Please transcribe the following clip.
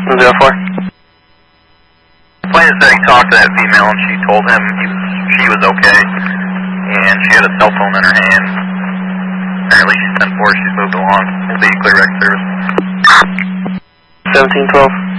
04. Plaintiff said he talked to that female and she told him she was okay, and she had a cell phone in her hand. Apparently she's 10-4, she's moved along. We'll be clear wreck service. 1712.